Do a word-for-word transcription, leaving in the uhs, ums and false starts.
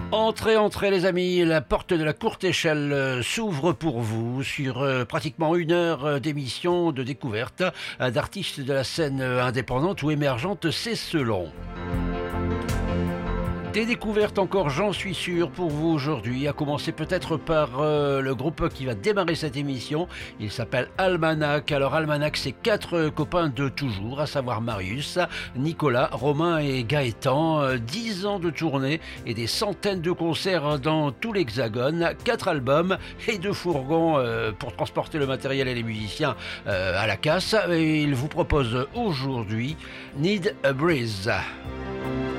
Entrez, entrez les amis, la porte de la courte échelle euh, s'ouvre pour vous sur euh, pratiquement une heure euh, d'émission de découverte euh, d'artistes de la scène euh, indépendante ou émergente, c'est selon. Des découvertes encore, j'en suis sûr, pour vous aujourd'hui, à commencer peut-être par euh, le groupe qui va démarrer cette émission. Il s'appelle Almanach. Alors Almanach, c'est quatre euh, copains de toujours, à savoir Marius, Nicolas, Romain et Gaëtan. Euh, dix ans de tournée et des centaines de concerts dans tout l'Hexagone, quatre albums et deux fourgons euh, pour transporter le matériel et les musiciens euh, à la casse. Et il vous propose aujourd'hui Need a Breeze.